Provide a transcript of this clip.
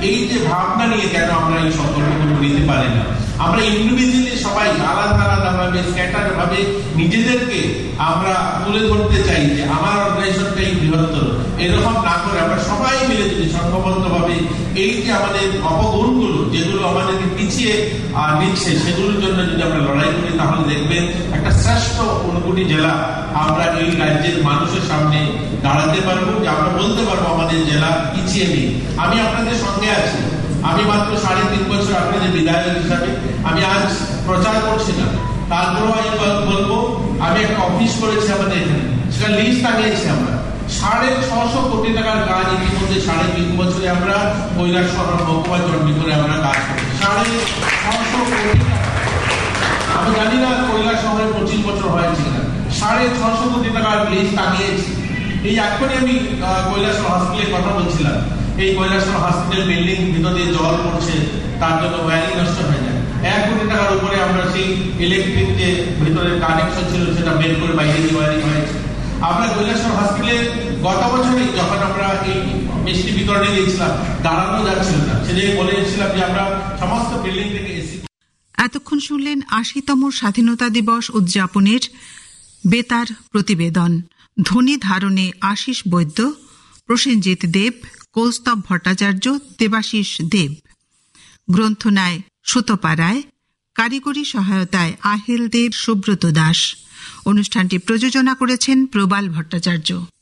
এই যে ভাবনা নিয়ে কেন আমরা এই সংকল্পগুলো নিতে পারি না? আমরা ইন্ডিভিজুয়ালি সবাই আলাদা আলাদা ভাবে স্ক্যাটার ভাবে নিজেদেরকে আমরা তুলে ধরতে চাই যে আমার অর্গানাইজেশনটাই বৃহত্তর, এরকম না করে আমরা সবাই মিলে যদি সংঘবদ্ধ ভাবে এই যে আমাদের অপগুণগুলো যেগুলো আমাদেরকে পিছিয়ে নিচ্ছে সেগুলোর জন্য যদি আমরা লড়াই করি, তাহলে দেখবেন একটা শ্রেষ্ঠ 59 জেলা আমরা এই রাজ্যের মানুষের সামনে দাঁড়াতে পারবো, যে আমরা বলতে পারবো আমাদের জেলা পিছিয়ে নেই। আমি আপনাদের সঙ্গে আছি। আমি মাত্র 3.5 বছর আপনাদের বিধায়ক হিসাবে আমি আজ প্রচার করছি না, তারপরেও আমি বলবো আমি একটা অফিস করেছি আমাদের এখানে, সেটা লিস্ট টাঙিয়েছি আমরা 650 কোটি টাকার কাজ ইতিমধ্যে 3.5 বছরে আমরা কৈলাসহর মহকুমা চণ্ডী করে আমরা কাজ করেছি 650 কোটি টাকা। আমি জানি না কৈলাসহরে 25 বছর হয়েছে কিনা, 650 কোটি টাকার লিস্ট টাঙিয়েছি। এই এখনই আমি কৈলাসহর হসপিটালের কথা বলছিলাম, এই কৈলাসহর হসপিটাল বিল্ডিং ভিতর দিয়ে জল পড়ছে, তার জন্য ওয়্যারিং নষ্ট হয়ে যায়। 1 কোটি টাকার উপরে আমরা সেই ইলেকট্রিক যে ভিতরে কানেকশন ছিল সেটা বের করে বাইরে দিয়ে ওয়্যারিং হয়েছে। আমরা কৈলাসহর হসপিটালে গত বছরই যখন আমরা এই মিষ্টি বিতরণে গিয়েছিলাম দাঁড়ানো যাচ্ছিল না, সেদিকে বলেছিলাম যে আমরা সমস্ত বিল্ডিং থেকে এসি। এতক্ষণ শুনলেন 80তম স্বাধীনতা দিবস উদযাপনের বেতার প্রতিবেদন। ধ্বনি ধারণে আশিস বৈদ্য, প্রসেনজিৎ দেব, কৌস্তব ভট্টাচার্য, দেবাশিস দেব। গ্রন্থনায় সুতপা রায়, কারিগরি সহায়তায় আহিল দেব, সুব্রত দাস। অনুষ্ঠানটি প্রযোজনা করেছেন প্রবাল ভট্টাচার্য।